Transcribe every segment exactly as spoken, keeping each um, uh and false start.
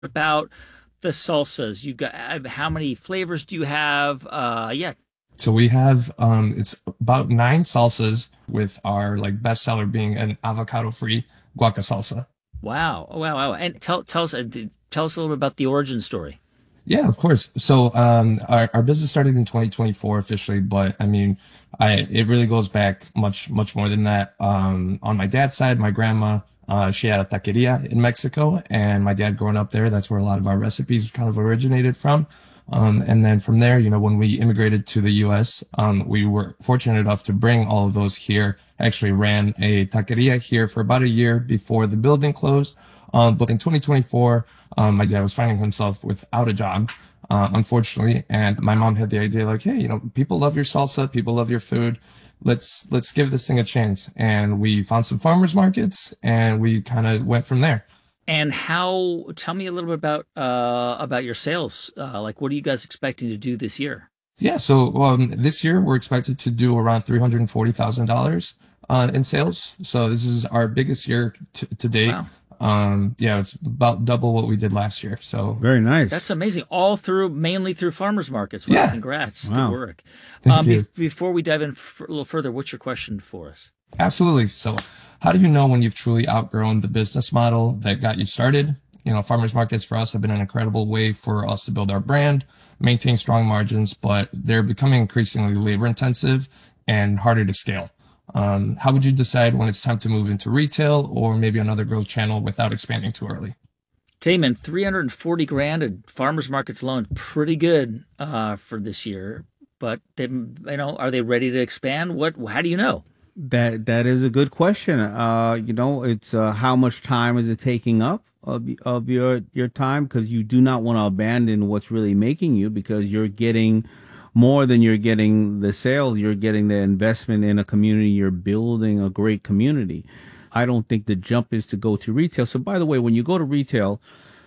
about the salsas? You got uh, how many flavors do you have? Uh, yeah. So we have um it's about nine salsas with our like bestseller being an avocado free guaca salsa. Wow. Oh, wow. Wow. And tell tell us uh, tell us a little bit about the origin story. Yeah, of course. So um our, our business started in twenty twenty-four officially, but I mean I it really goes back much much more than that. Um on my dad's side, my grandma uh she had a taqueria in Mexico, and my dad growing up there, that's where a lot of our recipes kind of originated from. Um, and then from there, you know, when we immigrated to the U S, um, we were fortunate enough to bring all of those here. Actually ran a taqueria here for about a year before the building closed. Um, but in twenty twenty-four, um, my dad was finding himself without a job, uh, unfortunately. And my mom had the idea like, hey, you know, people love your salsa, people love your food. Let's, let's give this thing a chance. And we found some farmers markets and we kind of went from there. And how? Tell me a little bit about uh, about your sales. Uh, like, what are you guys expecting to do this year? Yeah, so um, this year we're expected to do around three hundred forty thousand dollars uh, in sales. So this is our biggest year t to date. Wow. Um, yeah, it's about double what we did last year. So Very That's nice. amazing. All through, mainly through farmers markets. Wow, yeah, congrats. Good Wow. work. thank Um, be you. before we dive in f- a little further, what's your question for us? Absolutely. So how do you know when you've truly outgrown the business model that got you started? You know, farmers markets for us have been an incredible way for us to build our brand, maintain strong margins, but they're becoming increasingly labor intensive and harder to scale. Um, how would you decide when it's time to move into retail or maybe another growth channel without expanding too early? Damon, three hundred forty grand at farmers markets alone, pretty good uh, for this year. But they, you know, are they ready to expand? What? How do you know? That that is a good question. Uh, you know, it's uh, how much time is it taking up of of your your time? Because you do not want to abandon what's really making you, because you're getting more than you're getting the sales. You're getting the investment in a community. You're building a great community. I don't think the jump is to go to retail. So, by the way, when you go to retail,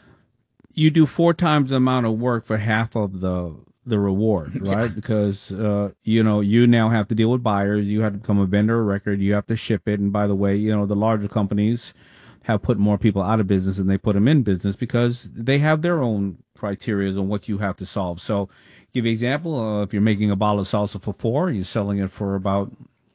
you do four times the amount of work for half of the the reward, Yeah. right? Because uh, you know, you now have to deal with buyers. You have to become a vendor of record. You have to ship it. And by the way, you know, the larger companies have put more people out of business than they put them in business, because they have their own criteria on what you have to solve. So, give you an example. Uh, if you're making a bottle of salsa for four, you're selling it for about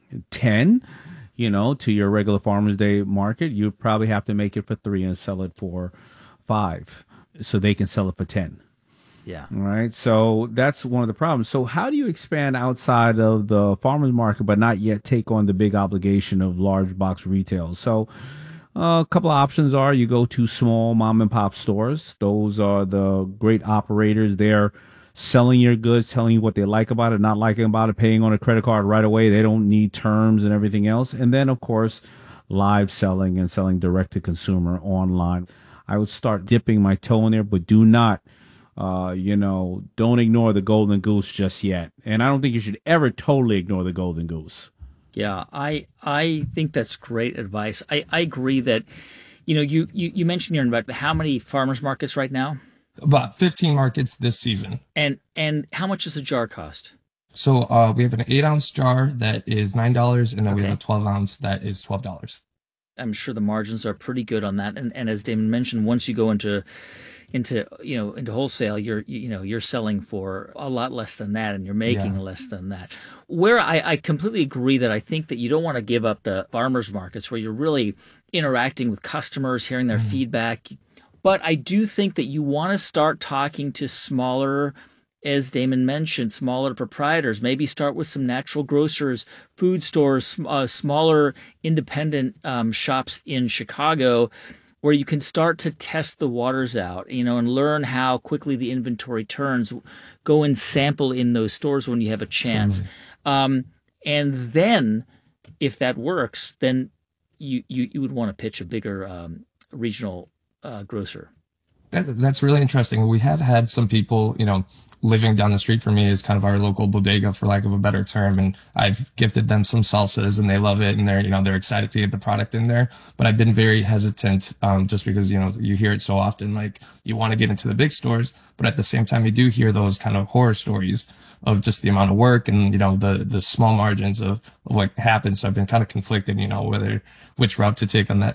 ten. You know, to your regular Farmers Day market, you probably have to make it for three and sell it for five, so they can sell it for ten. Yeah. All right. So that's one of the problems. So how do you expand outside of the farmers market, but not yet take on the big obligation of large box retail? So uh, a couple of options are: you go to small mom and pop stores. Those are the great operators. They're selling your goods, telling you what they like about it, not liking about it, paying on a credit card right away. They don't need terms and everything else. And then, of course, live selling and selling direct to consumer online. I would start dipping my toe in there, but do not, uh, you know, don't ignore the golden goose just yet. And I don't think you should ever totally ignore the golden goose. Yeah, I I think that's great advice. I, I agree that, you know, you, you, you mentioned you're in about how many farmers markets right now? About fifteen markets this season. And and how much does a jar cost? So uh, we have an eight ounce jar that is nine dollars, and then we have a Okay. twelve ounce that is twelve dollars. I'm sure the margins are pretty good on that. And and as Damon mentioned, once you go into into you know into wholesale, you're you know you're selling for a lot less than that, and you're making Yeah. less than that. Where I, I completely agree that I think that you don't want to give up the farmers markets where you're really interacting with customers, hearing their Mhm. feedback. But I do think that you want to start talking to smaller, as Damon mentioned, smaller proprietors. Maybe start with some natural grocers, food stores, uh, smaller independent um, shops in Chicago, where you can start to test the waters out, you know, and learn how quickly the inventory turns. Go and sample in those stores when you have a chance, Totally. um, and then if that works, then you you, you would want to pitch a bigger um, regional uh, grocer. That, that's really interesting. We have had some people, you know, living down the street from me is kind of our local bodega, for lack of a better term. And I've gifted them some salsas and they love it. And they're, you know, they're excited to get the product in there. But I've been very hesitant, um, just because, you know, you hear it so often, like you want to get into the big stores, but at the same time, you do hear those kind of horror stories of just the amount of work and, you know, the, the small margins of, of what happens. So I've been kind of conflicted, you know, whether, which route to take on that.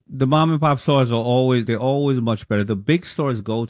the mom and pop stores are always they're always much better. The big stores go